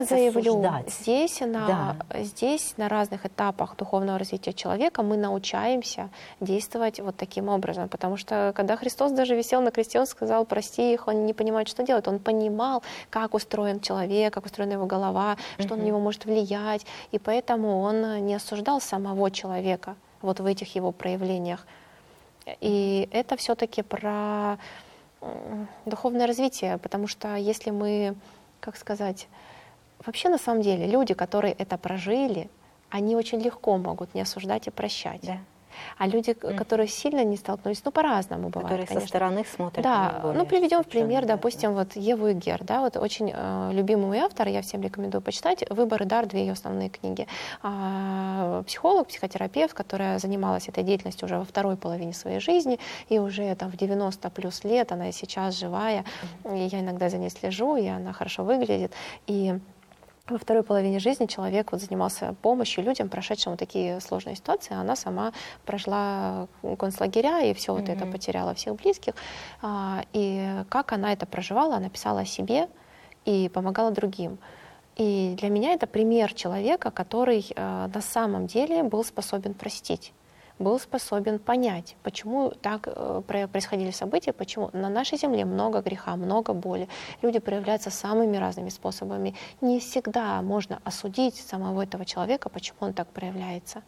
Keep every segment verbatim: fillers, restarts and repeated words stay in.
Заявлю, осуждать. здесь на, Да. здесь на разных этапах духовного развития человека мы научаемся действовать вот таким образом. Потому что когда Христос даже висел на кресте, Он сказал: прости их, он не понимает, что делать. Он понимал, как устроен человек, как устроена его голова, что на него может влиять. И поэтому Он не осуждал самого человека вот в этих его проявлениях. И это все-таки про духовное развитие, потому что если мы, как сказать, вообще, на самом деле, люди, которые это прожили, они очень легко могут не осуждать и прощать. Да. А люди, mm. которые сильно не столкнулись, ну, по-разному бывает, которые конечно. со стороны смотрят. Да, ну, приведем в пример, да, допустим, да. вот Еву Игер, да, вот очень э, любимый мой автор, я всем рекомендую почитать «Выбор и дар», две ее основные книги. А, психолог, психотерапевт, которая занималась этой деятельностью уже во второй половине своей жизни, и уже там в девяносто плюс лет, она и сейчас живая, mm. и я иногда за ней слежу, и она хорошо выглядит, и во второй половине жизни человек вот занимался помощью людям, прошедшим вот такие сложные ситуации. Она сама прошла концлагеря и все mm-hmm. вот это потеряла, всех близких. И как она это проживала, она писала о себе и помогала другим. И для меня это пример человека, который на самом деле был способен простить, был способен понять, почему так происходили события, почему на нашей земле много греха, много боли. Люди проявляются самыми разными способами. Не всегда можно осудить самого этого человека, почему он так проявляется.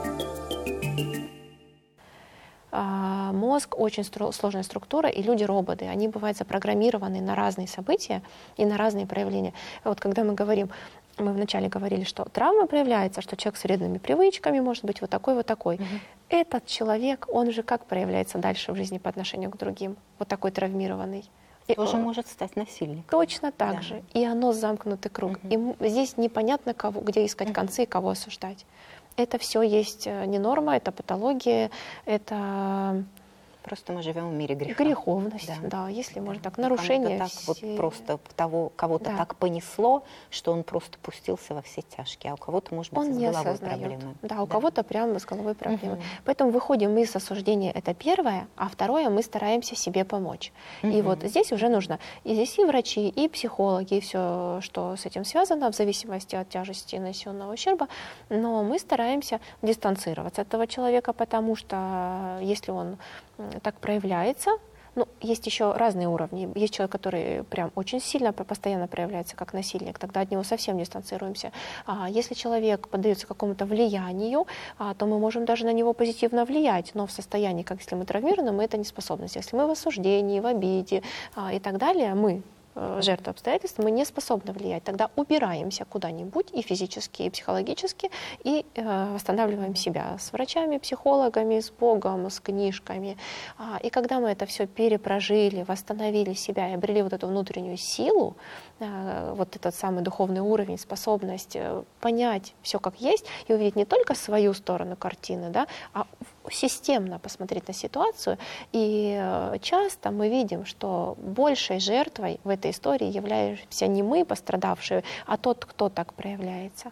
А, мозг очень стру- сложная структура, и люди-роботы, они бывают запрограммированы на разные события и на разные проявления. Вот когда мы говорим, мы вначале говорили, что травма проявляется, что человек с вредными привычками может быть вот такой, вот такой. Угу. Этот человек, он же как проявляется дальше в жизни по отношению к другим? Вот такой травмированный. Тоже и, может стать насильником. Точно так да. же. И оно замкнутый круг. Угу. И здесь непонятно, кого, где искать угу. концы и кого осуждать. Это все есть не норма, это патология, это... Просто мы живем в мире греха. Греховность, да, да если да. можно так, нарушение. Так все... вот просто того, кого-то да. так понесло, что он просто пустился во все тяжкие, а у кого-то, может быть, он с не головой осознает. проблемы. Да, у да. кого-то прямо с головой проблемы. Угу. Поэтому выходим из осуждения, это первое, а второе, мы стараемся себе помочь. Угу. И вот здесь уже нужно, и здесь и врачи, и психологи, и все, что с этим связано, в зависимости от тяжести нанесенного ущерба, но мы стараемся дистанцироваться от этого человека, потому что если он так проявляется. Ну, есть еще разные уровни. Есть человек, который прям очень сильно, постоянно проявляется как насильник, тогда от него совсем дистанцируемся. А если человек поддается какому-то влиянию, а, то мы можем даже на него позитивно влиять, но в состоянии, как если мы травмированы, мы это не способны. Если мы в осуждении, в обиде а, и так далее, мы жертвы обстоятельств, мы не способны влиять. Тогда убираемся куда-нибудь и физически, и психологически, и э, восстанавливаем себя с врачами, психологами, с Богом, с книжками. А, и когда мы это все перепрожили, восстановили себя и обрели вот эту внутреннюю силу, э, вот этот самый духовный уровень, способность э, понять все как есть и увидеть не только свою сторону картины, да, а системно посмотреть на ситуацию. И э, часто мы видим, что большей жертвой в этой истории являемся не мы, пострадавшие, а тот, кто так проявляется.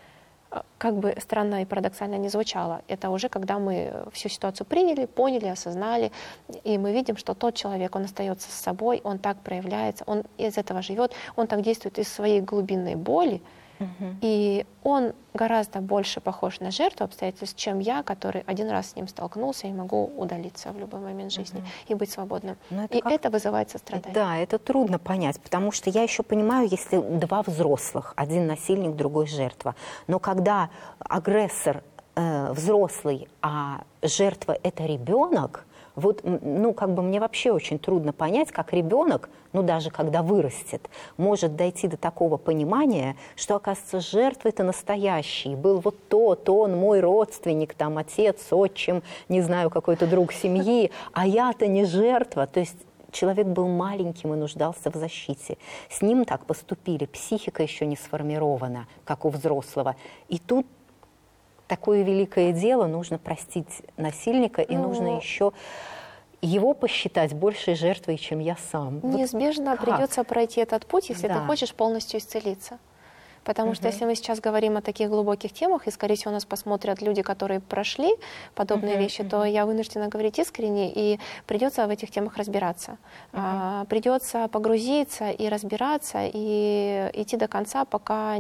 Как бы странно и парадоксально не звучало, это уже когда мы всю ситуацию приняли, поняли, осознали, и мы видим, что тот человек, он остается с собой, он так проявляется, он из этого живет, он так действует из своей глубинной боли, угу. и он гораздо больше похож на жертву обстоятельств, чем я, который один раз с ним столкнулся и могу удалиться в любой момент жизни угу. и быть свободным. Это и как... это вызывает сострадание. Да, это трудно понять, потому что я еще понимаю, если два взрослых, один насильник, другой жертва, но когда агрессор э, взрослый, а жертва это ребенок, вот, ну, как бы мне вообще очень трудно понять, как ребенок, ну, даже когда вырастет, может дойти до такого понимания, что, оказывается, жертва это настоящий. Был вот тот, он, мой родственник, там, отец, отчим, не знаю, какой-то друг семьи, а я-то не жертва. То есть человек был маленьким и нуждался в защите. С ним так поступили, психика еще не сформирована, как у взрослого. И тут такое великое дело, нужно простить насильника, и ну, нужно еще его посчитать большей жертвой, чем я сам. Неизбежно вот придется пройти этот путь, если да. ты хочешь полностью исцелиться. Потому угу. что если мы сейчас говорим о таких глубоких темах, и, скорее всего, нас посмотрят люди, которые прошли подобные угу, вещи, угу. то я вынуждена говорить искренне, и придется в этих темах разбираться. Угу. А, придется погрузиться и разбираться, и идти до конца, пока